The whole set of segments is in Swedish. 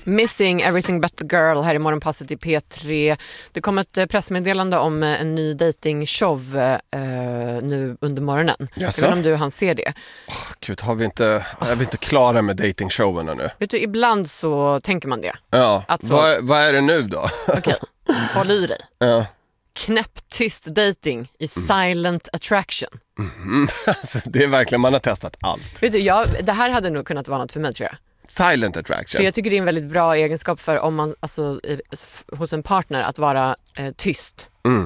Missing Everything But The Girl här i Morgonpasset i P3. Det kom ett pressmeddelande om en ny datingshow nu under morgonen. Yes, jag vet inte om du hann se det. Gud, jag vill inte klara med datingshowerna nu. Vet du, ibland så tänker man det. Ja, så... vad är det nu då? Okej, håll i dig. Ja. Knäpptyst dating i silent attraction. Alltså, det är verkligen, man har testat allt. Vet du, det här hade nog kunnat vara något för mig, tror jag. Silent attraction. För jag tycker det är en väldigt bra egenskap för om man, alltså, hos en partner att vara tyst.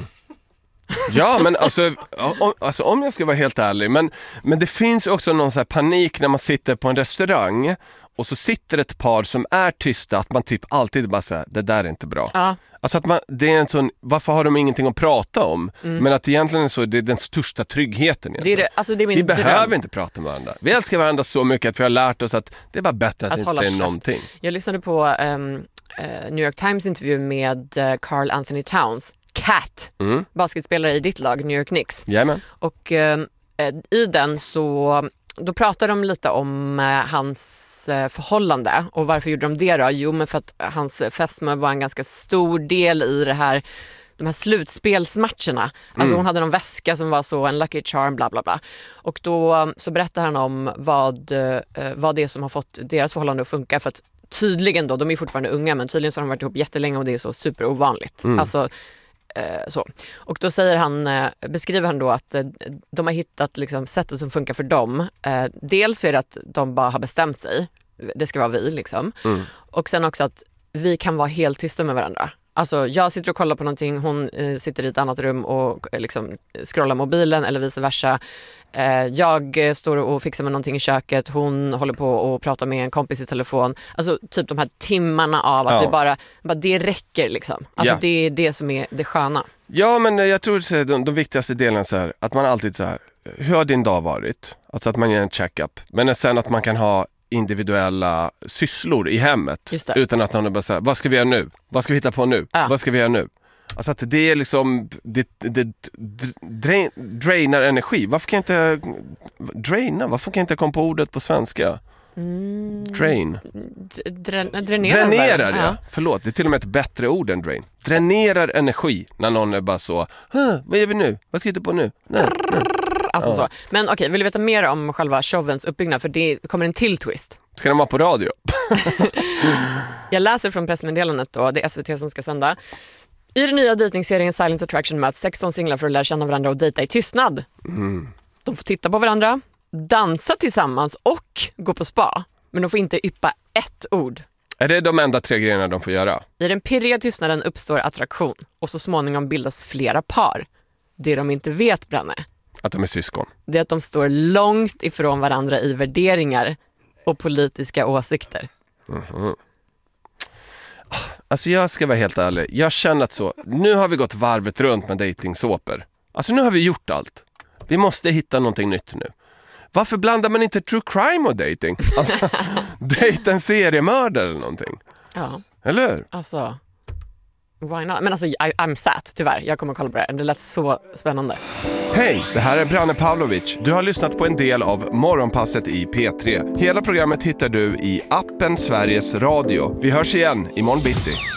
Ja, men alltså om jag ska vara helt ärlig, men det finns också någon så här panik när man sitter på en restaurang och så sitter ett par som är tysta, att man typ alltid bara säger, det där är inte bra. Ja. Alltså att det är en sån, varför har de ingenting att prata om? Men att egentligen så det är den största tryggheten egentligen. Det är min vi dröm. behöver inte prata med varandra. Vi älskar varandra så mycket att vi har lärt oss att det är bara bättre att inte säga någonting. Jag lyssnade på New York Times intervju med Carl Anthony Towns, Cat, basketspelare i ditt lag, New York Knicks. Jajamän. Och i den så då pratar de lite om hans förhållande. Och varför gjorde de det då? Jo, men för att hans fästmö var en ganska stor del i de här slutspelsmatcherna. Alltså hon hade någon väska som var så en lucky charm, bla bla bla. Och då så berättar han om vad det är som har fått deras förhållande att funka. För att tydligen då, de är fortfarande unga, men tydligen så har de varit ihop jättelänge och det är så superovanligt. Alltså så. Och då beskriver han då att de har hittat liksom sättet som funkar för dem. Dels så är det att de bara har bestämt sig. Det ska vara vi liksom. Och sen också att vi kan vara helt tysta med varandra. Alltså jag sitter och kollar på någonting, hon sitter i ett annat rum och liksom scrollar mobilen eller vice versa. Jag står och fixar med någonting i köket, hon håller på och pratar med en kompis i telefon. Alltså typ de här timmarna av att vi bara det räcker liksom. Alltså det är det som är det sköna. Ja, men jag tror att de viktigaste delarna så här, att man alltid så här, hur har din dag varit? Alltså att man gör en check-up. Men sen att man kan ha individuella sysslor i hemmet utan att någon bara säger, vad ska vi göra nu? Vad ska vi hitta på nu? Vad ska vi göra nu? Alltså att det är liksom det drainar energi. Varför kan jag inte draina? Varför kan jag inte komma på ordet på svenska? Drain. Dränerar, ja. Förlåt, det är till och med ett bättre ord än drain. Dränerar energi när någon är bara så, vad gör vi nu? Vad ska vi hitta på nu? Nej. Alltså så. Men okej, vill du veta mer om själva showens uppbyggnad? För det kommer en till twist. Ska den vara på radio? Jag läser från pressmeddelandet då, det är SVT som ska sända. I den nya datingserien Silent Attraction möts 16 singlar för att lära känna varandra och dejta i tystnad. De får titta på varandra, dansa tillsammans och gå på spa. Men de får inte yppa ett ord. Är det de enda 3 grejerna de får göra? I den pirriga tystnaden uppstår attraktion och så småningom bildas flera par. Det de inte vet, Branne, att de är syskon. Det är att de står långt ifrån varandra i värderingar och politiska åsikter. Alltså jag ska vara helt ärlig. Jag känner att så, nu har vi gått varvet runt med datingsåpor. Alltså nu har vi gjort allt. Vi måste hitta någonting nytt nu. Varför blandar man inte true crime och dating? Alltså, dejta en seriemördare eller någonting. Ja. Eller hur? Alltså, why not? Men alltså, I'm sad, tyvärr. Jag kommer att kolla på det. Det lät så spännande. Hej, det här är Branne Pavlovic. Du har lyssnat på en del av Morgonpasset i P3. Hela programmet hittar du i appen Sveriges Radio. Vi hörs igen imorgon bitti.